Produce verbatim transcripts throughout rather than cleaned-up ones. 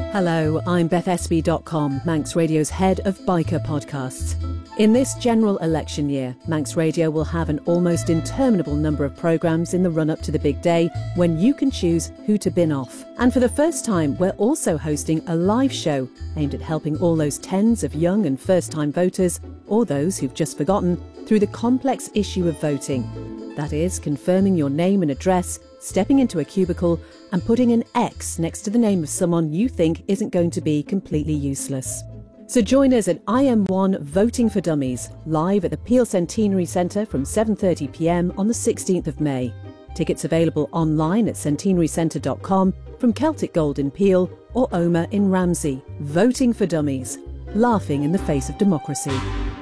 Hello, I'm Beth Espy dot com, Manx Radio's head of biker podcasts. In this general election year, Manx Radio will have an almost interminable number of programmes in the run-up to the big day when you can choose who to bin off. And for the first time, we're also hosting a live show aimed at helping all those tens of young and first-time voters, or those who've just forgotten, through the complex issue of voting. That is, confirming your name and address, stepping into a cubicle and putting an X next to the name of someone you think isn't going to be completely useless. So join us at I M one Voting for Dummies, live at the Peel Centenary Centre from seven thirty p m on the sixteenth of May. Tickets available online at centenary centre dot com, from Celtic Gold in Peel or Oma in Ramsey. Voting for Dummies, laughing in the face of democracy.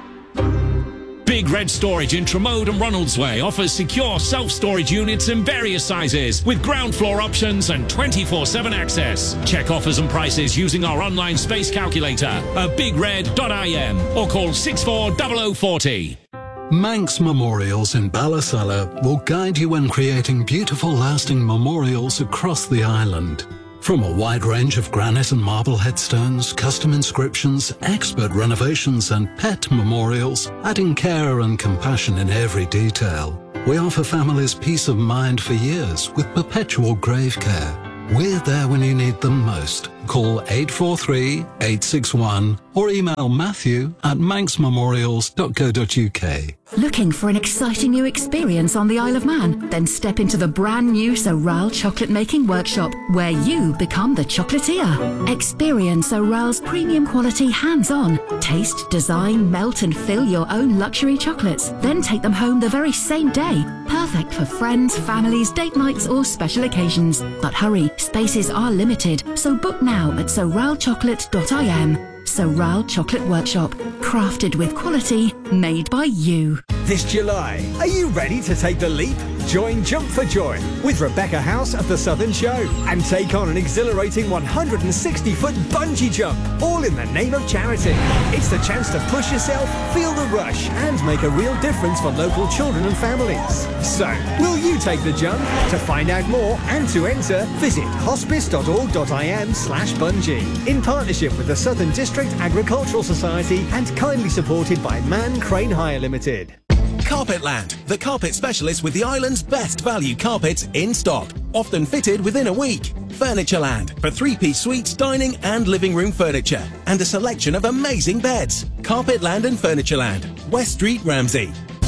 Big Red Storage in Tremode and Ronaldsway offers secure self-storage units in various sizes with ground floor options and twenty-four seven access. Check offers and prices using our online space calculator at big red dot I M or call six four zero zero four zero. Manx Memorials in Ballasalla will guide you in creating beautiful lasting memorials across the island. From a wide range of granite and marble headstones, custom inscriptions, expert renovations and pet memorials, adding care and compassion in every detail. We offer families peace of mind for years with perpetual grave care. We're there when you need them most. Call eight four three, eight six one or email Matthew at manx memorials dot co dot U K. Looking for an exciting new experience on the Isle of Man? Then step into the brand new Soral Chocolate Making Workshop, where you become the chocolatier. Experience Soral's premium quality hands-on. Taste, design, melt and fill your own luxury chocolates. Then take them home the very same day. Perfect for friends, families, date nights or special occasions. But hurry, spaces are limited, so book now at soral chocolate dot I M. Soral Chocolate Workshop, crafted with quality, made by you. This July, are you ready to take the leap? Join Jump for Joy with Rebecca House of the Southern Show and take on an exhilarating one hundred sixty foot bungee jump, all in the name of charity. It's the chance to push yourself, feel the rush and make a real difference for local children and families. So, will you take the jump? To find out more and to enter, visit hospice dot org dot I M slash bungee in partnership with the Southern District Agricultural Society and kindly supported by Man Crane Hire Limited. Carpetland, the carpet specialist with the island's best value carpets in stock, often fitted within a week. Furnitureland, for three-piece suites, dining and living room furniture, and a selection of amazing beds. Carpetland and Furnitureland, West Street, Ramsey.